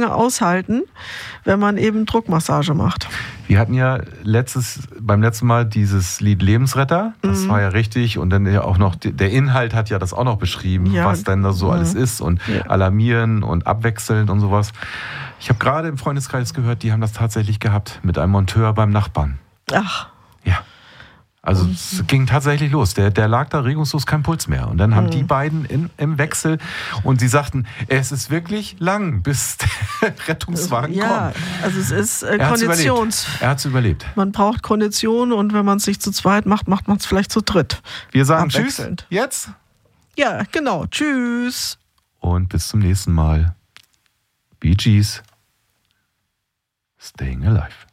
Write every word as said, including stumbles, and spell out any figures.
lange aushalten, wenn man eben Druckmassage macht. Wir hatten ja letztes, beim letzten Mal dieses Lied Lebensretter. Das mhm. war ja richtig. Und dann ja auch noch, der Inhalt hat ja das auch noch beschrieben, ja. was denn da so mhm. alles ist. Und ja. alarmieren und abwechselnd und sowas. Ich habe gerade im Freundeskreis gehört, die haben das tatsächlich gehabt mit einem Monteur beim Nachbarn. Ach. Ja. Also mhm. es ging tatsächlich los. Der, der lag da regungslos, kein Puls mehr. Und dann haben mhm. die beiden in, im Wechsel und sie sagten, es ist wirklich lang, bis der Rettungswagen ja, kommt. Ja, also es ist äh, Konditions... Er hat es überlebt. Man braucht Kondition und wenn man es nicht zu zweit macht, macht man es vielleicht zu dritt. Wir sagen Tschüss jetzt. Ja, genau. Tschüss. Und bis zum nächsten Mal. Bee Gees. Staying alive.